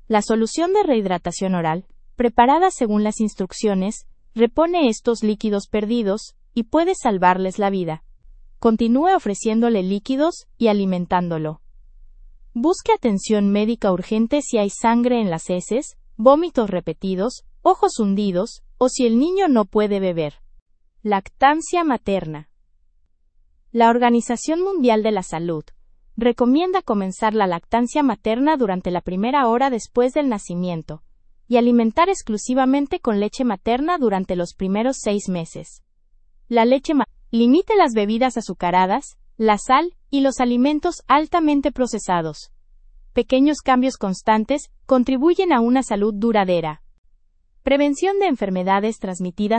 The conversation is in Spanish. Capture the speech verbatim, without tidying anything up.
La solución de rehidratación oral, preparada según las instrucciones, repone estos líquidos perdidos y puede salvarles la vida. Continúe ofreciéndole líquidos y alimentándolo. Busque atención médica urgente si hay sangre en las heces, vómitos repetidos, ojos hundidos, o si el niño no puede beber. Lactancia materna. La Organización Mundial de la Salud recomienda comenzar la lactancia materna durante la primera hora después del nacimiento y alimentar exclusivamente con leche materna durante los primeros seis meses. La leche materna limite las bebidas azucaradas, la sal y los alimentos altamente procesados. Pequeños cambios constantes contribuyen a una salud duradera. Prevención de enfermedades transmitidas